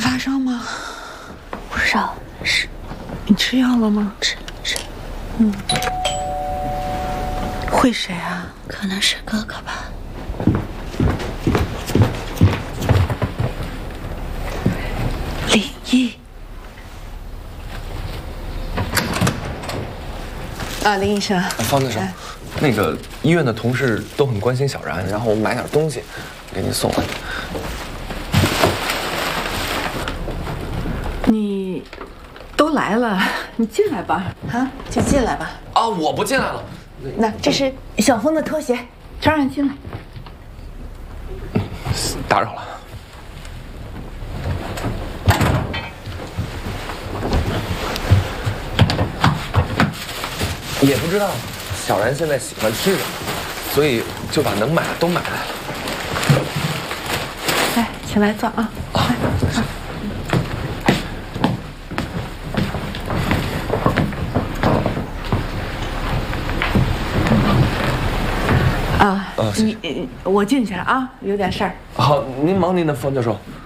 发烧吗？ 不知道是。 你吃药了吗？ 吃。 会谁啊？ 可能是哥哥吧。 林毅。林医生。 方先生，那个医院的同事都很关心小然，然后我买点东西给您送来。 你都来了，你进来吧，就进来吧。 啊，我不进来了。 那这是小峰的拖鞋，穿上进来。 打扰了。也不知道小然现在喜欢吃什么，所以就把能买的都买来了。 来，起来坐啊。我进去了啊，有点事儿。 好，您忙您的，方教授。